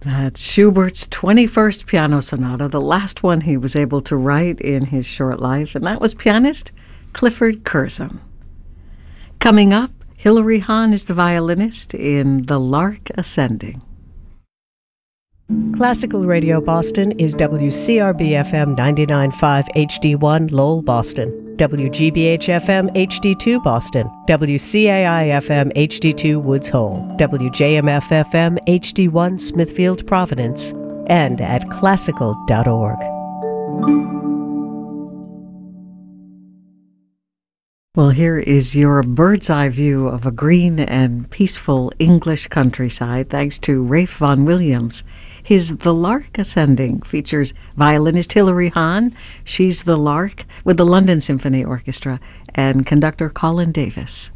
That's Schubert's 21st Piano Sonata, the last one he was able to write in his short life, and that was pianist Clifford Curzon. Coming up, Hilary Hahn is the violinist in The Lark Ascending. Classical Radio Boston is WCRB-FM 99.5 HD1 Lowell, Boston, WGBH-FM HD2 Boston, WCAI-FM HD2 Woods Hole, WJMF-FM HD1 Smithfield, Providence, and at classical.org. Well, here is your bird's eye view of a green and peaceful English countryside, thanks to Ralph Vaughan Williams. His The Lark Ascending features violinist Hilary Hahn, she's the Lark, with the London Symphony Orchestra, and conductor Colin Davis.